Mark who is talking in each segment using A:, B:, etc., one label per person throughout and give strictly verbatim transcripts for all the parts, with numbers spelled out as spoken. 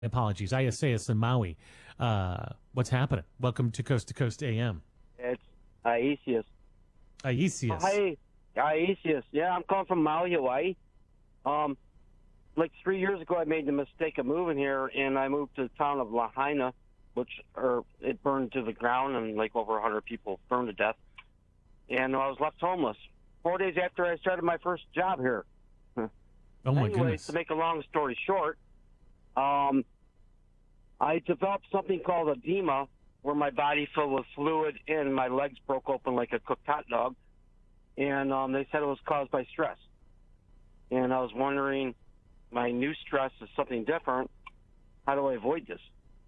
A: Apologies. Isaias in Maui. Uh, what's happening? Welcome to Coast to Coast A M.
B: It's Aesius.
A: Aesius.
B: Hi, Aesius. Yeah, I'm calling from Maui, Hawaii. Um, like three years ago, I made the mistake of moving here, and I moved to the town of Lahaina, which or it burned to the ground, and like over a hundred people burned to death. And I was left homeless four days after I started my first job here.
A: Oh my
B: Anyways,
A: goodness.
B: to make a long story short, um, I developed something called edema, where my body filled with fluid and my legs broke open like a cooked hot dog. And um, they said it was caused by stress. And I was wondering, my new stress is something different. How do I avoid this?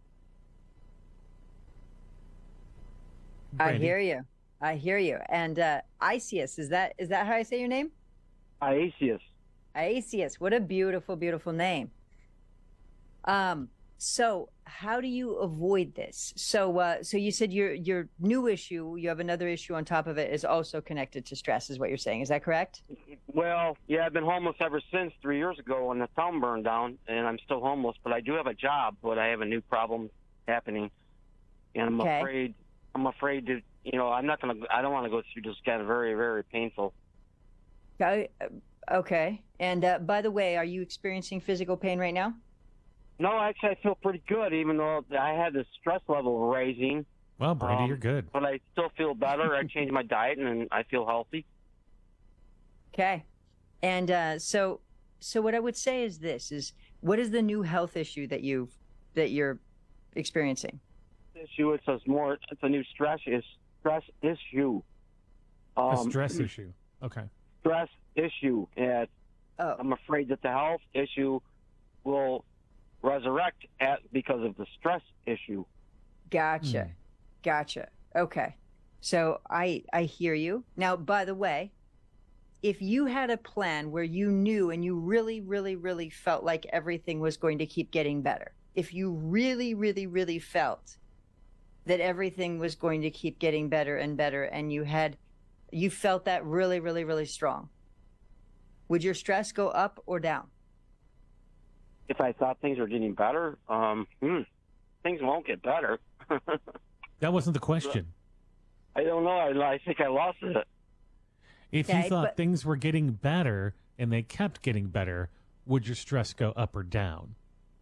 C: I
A: Brandy?
C: hear you. I hear you. And uh, Isius, is that is that how I say your name?
B: Aesius.
C: Isius. What a beautiful, beautiful name. Um. So, how do you avoid this? So, uh, so you said your your new issue, you have another issue on top of it, is also connected to stress, is what you're saying. Is that correct?
B: Well, yeah, I've been homeless ever since three years ago when the town burned down, and I'm still homeless. But I do have a job, but I have a new problem happening, and I'm
C: Okay.
B: afraid. I'm afraid to. You know, I'm not gonna. I don't want to go through this again. Very, very painful.
C: I, uh, okay. And uh, by the way, are you experiencing physical pain right now?
B: No, actually, I feel pretty good, even though I had the stress level rising.
A: Well, Brandy,
B: Um,
A: you're good.
B: But I still feel better. I changed my diet, and I feel healthy.
C: Okay. And uh, so, so what I would say is this: is what is the new health issue that you've that you're experiencing?
B: Issue. It's a more. It's a new stress is stress issue.
A: A
B: Um,
A: stress issue. Okay.
B: Stress issue, and
C: Oh,
B: I'm afraid that the health issue will resurrect at because of the stress issue.
C: gotcha,
A: Hmm.
C: gotcha. Okay. So I I hear you. Now, by the way, if you had a plan where you knew and you really, really, really felt like everything was going to keep getting better, if you really, really, really felt that everything was going to keep getting better and better, and you had, you felt that really, really, really strong, would your stress go up or down?
B: If I thought things were getting better, um, hmm, things won't get better.
A: That wasn't the question.
B: I don't know. I, I think I lost it.
A: If
C: Okay,
A: you thought
C: but-
A: things were getting better and they kept getting better, would your stress go up or down?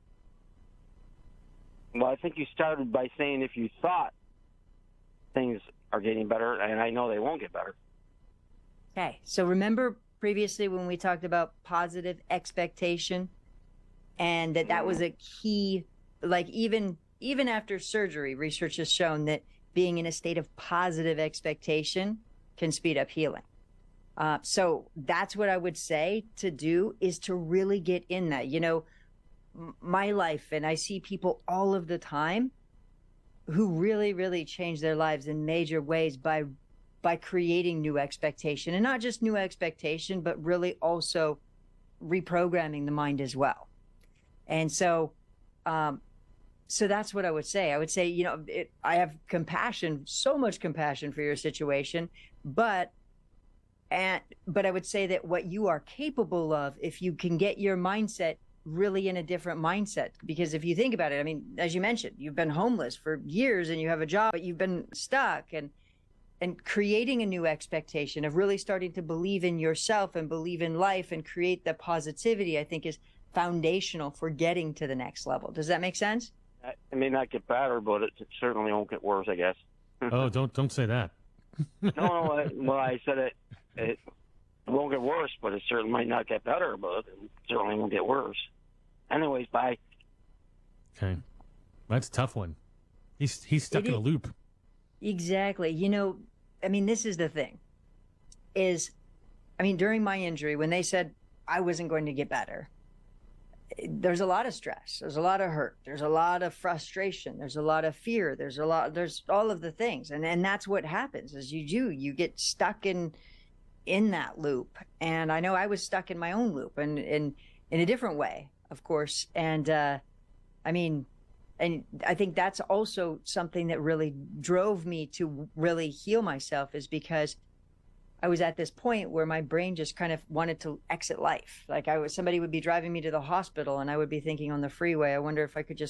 B: Well, I think you started by saying if you thought things are getting better, and I know they won't get better.
C: Okay. So remember previously when we talked about positive expectation, and that that was a key, like even even after surgery, research has shown that being in a state of positive expectation can speed up healing. Uh, so that's what I would say to do, is to really get in that. You know, m- my life, and I see people all of the time who really, really change their lives in major ways by by creating new expectation, and not just new expectation, but really also reprogramming the mind as well. And so, um, so that's what I would say. I would say, you know, it, I have compassion, so much compassion for your situation, but and but I would say that what you are capable of, if you can get your mindset really in a different mindset, because if you think about it, I mean, as you mentioned, you've been homeless for years and you have a job, but you've been stuck, and and creating a new expectation of really starting to believe in yourself and believe in life and create the positivity, I think is foundational for getting to the next level. Does that make sense?
B: It may not get better, but it, it certainly won't get worse, I guess.
A: Oh, don't don't say that.
B: No, no. I, well, I said it. It won't get worse, but it certainly might not get better, but it certainly won't get worse. Anyways, bye.
A: Okay. That's a tough one. He's he's stuck
C: It
A: in a
C: is-
A: loop.
C: Exactly. You know, I mean, this is the thing is, I mean, during my injury, when they said I wasn't going to get better, there's a lot of stress. There's a lot of hurt. There's a lot of frustration. There's a lot of fear. There's a lot, there's all of the things. And and that's what happens is you do, you get stuck in, in that loop. And I know I was stuck in my own loop, and in, in a different way, of course. And, uh, I mean, and I think that's also something that really drove me to really heal myself, is because I was at this point where my brain just kind of wanted to exit life. Like I was, somebody would be driving me to the hospital and I would be thinking on the freeway, I wonder if I could just